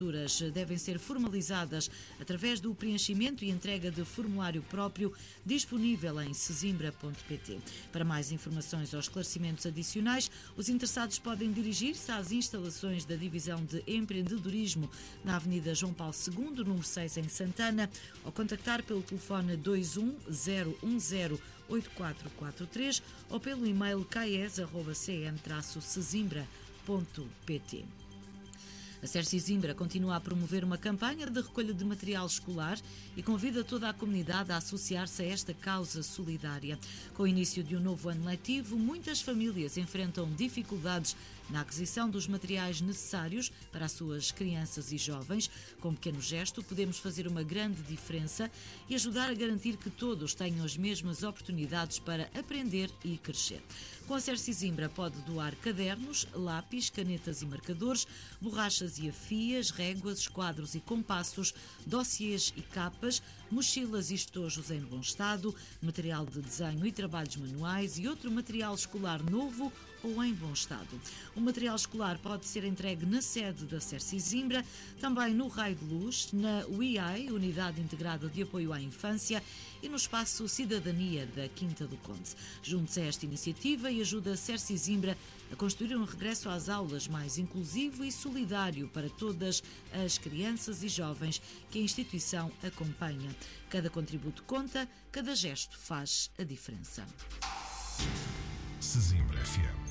devem ser formalizadas através do preenchimento e entrega de formulário próprio disponível em sesimbra.pt. Para mais informações ou esclarecimentos adicionais, os interessados podem dirigir-se às instalações da Divisão de Empreendedorismo na Avenida João Paulo II, número 6, em Santana, ou contactar pelo telefone 210108443 ou pelo e-mail caes@cm-sesimbra.pt. A SERSI Sesimbra continua a promover uma campanha de recolha de material escolar e convida toda a comunidade a associar-se a esta causa solidária. Com o início de um novo ano letivo, muitas famílias enfrentam dificuldades na aquisição dos materiais necessários para as suas crianças e jovens. Com um pequeno gesto, podemos fazer uma grande diferença e ajudar a garantir que todos tenham as mesmas oportunidades para aprender e crescer. Com a SERSI Sesimbra pode doar cadernos, lápis, canetas e marcadores, borrachas e afias, réguas, esquadros e compassos, dossiês e capas, mochilas e estojos em bom estado, material de desenho e trabalhos manuais e outro material escolar novo ou em bom estado. O material escolar pode ser entregue na sede da SERSI Sesimbra, também no Raio de Luz, na UIAI, Unidade Integrada de Apoio à Infância, e no Espaço Cidadania da Quinta do Conde. Junte-se a esta iniciativa e ajude a SERSI Sesimbra a construir um regresso às aulas mais inclusivo e solidário para todas as crianças e jovens que a instituição acompanha. Cada contributo conta, cada gesto faz a diferença. Sesimbra FM.